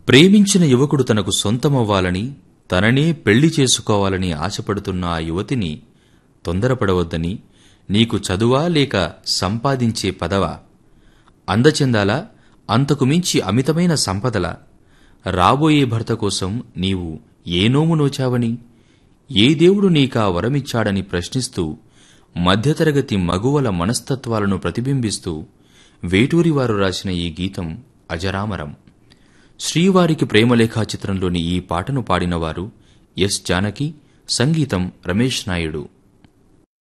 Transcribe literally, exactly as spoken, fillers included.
ప్రేమించిన యువకుడు తనకు సొంతమవ్వాలని, తననే పెళ్లి చేసుకోవాలని ఆశపడుతున్న ఆ యువతిని తొందరపడవద్దని, నీకు చదువా లేక సంపాదించే పదవా, అందచెందాలా, అంతకు మించి అమితమైన సంపదల, రాబోయే భర్త కోసం నీవు ఏ నోము నోచావని, ఏ దేవుడు నీకా వరమిచ్చాడని ప్రశ్నిస్తూ మధ్యతరగతి మగువల మనస్తత్వాలను ప్రతిబింబిస్తూ వేటూరివారు రాసిన ఈ గీతం అజరామరం. శ్రీవారికి ప్రేమలేఖా చిత్రంలోని ఈ పాటను పాడినవారు ఎస్ జానకి, సంగీతం రమేష్ నాయుడు.